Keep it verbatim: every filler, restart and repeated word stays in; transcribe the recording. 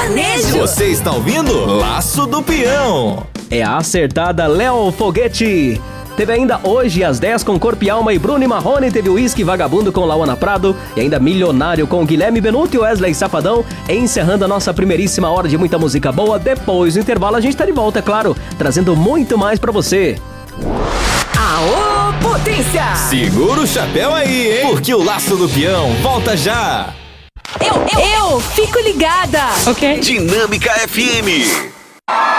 sertanejo. Você está ouvindo Laço do Peão. É a acertada Léo Foguete. Teve ainda hoje às dez com Corpo e Alma e Bruno e Marrone. Teve o Whisky Vagabundo com Lauana Prado. E ainda Milionário com Guilherme Benuto e Wesley Safadão. Encerrando a nossa primeiríssima hora de muita música boa. Depois do intervalo a gente tá de volta, é claro, trazendo muito mais pra você. Aô, potência! Segura o chapéu aí, hein? Porque o Laço do Peão volta já. Eu, eu, eu fico ligada. Ok. Dinâmica F M.